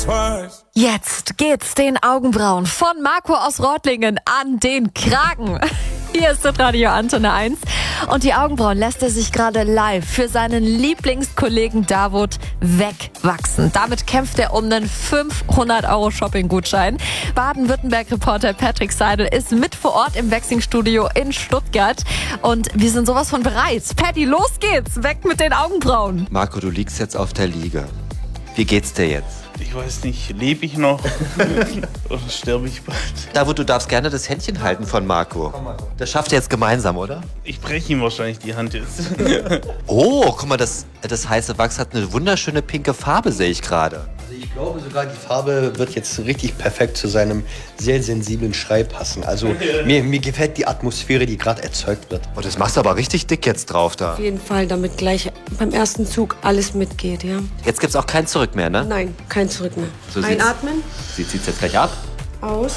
twice. Jetzt geht's den Augenbrauen von Marco aus Reutlingen an den Kragen. Hier ist das Radio Antenne 1 und die Augenbrauen lässt er sich gerade live für seinen Lieblingskollegen Davut wegwachsen. Damit kämpft er um einen 500€ Shopping-Gutschein. Baden-Württemberg-Reporter Patrick Seidel ist mit vor Ort im Waxing-Studio in Stuttgart und wir sind sowas von bereit. Patty, los geht's, weg mit den Augenbrauen. Marco, du liegst jetzt auf der Liege. Wie geht's dir jetzt? Ich weiß nicht, lebe ich noch oder sterbe ich bald? Davut, du darfst gerne das Händchen halten von Marco. Das schafft ihr jetzt gemeinsam, oder? Ich breche ihm wahrscheinlich die Hand jetzt. Oh, guck mal, das heiße Wachs hat eine wunderschöne pinke Farbe, sehe ich gerade. Also ich glaube sogar, die Farbe wird jetzt richtig perfekt zu seinem sehr sensiblen Schrei passen. Also mir gefällt die Atmosphäre, die gerade erzeugt wird. Oh, das machst du aber richtig dick jetzt drauf da. Auf jeden Fall, damit gleich beim ersten Zug alles mitgeht, ja? Jetzt gibt's auch kein Zurück mehr, ne? Nein, kein Zurück mehr. So Einatmen, Sie zieht's jetzt gleich ab. aus,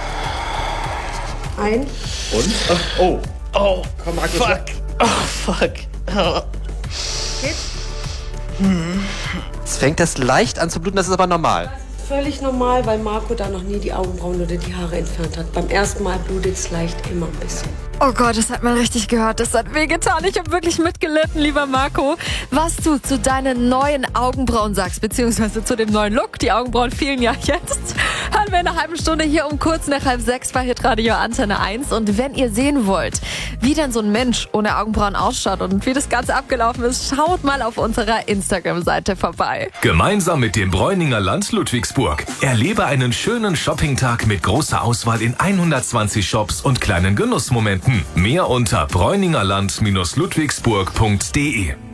ein. Und? Oh, Komm, Marco. fuck. Oh. Geht. Jetzt fängt das leicht an zu bluten, das ist aber normal. Völlig normal, weil Marco da noch nie die Augenbrauen oder die Haare entfernt hat. Beim ersten Mal blutet es leicht immer ein bisschen. Oh Gott, das hat man richtig gehört. Das hat wehgetan. Ich habe wirklich mitgelitten, lieber Marco. Was du zu deinen neuen Augenbrauen sagst, beziehungsweise zu dem neuen Look. Die Augenbrauen fehlen ja jetzt. Hören wir in einer halben Stunde hier um kurz nach 5:30 bei Hitradio Antenne 1. Und wenn ihr sehen wollt, wie denn so ein Mensch ohne Augenbrauen ausschaut und wie das Ganze abgelaufen ist, schaut mal auf unserer Instagram-Seite vorbei. Gemeinsam mit dem Bräuninger Land Ludwigsburg. Erlebe einen schönen Shoppingtag mit großer Auswahl in 120 Shops und kleinen Genussmomenten. Mehr unter bräuningerland-ludwigsburg.de.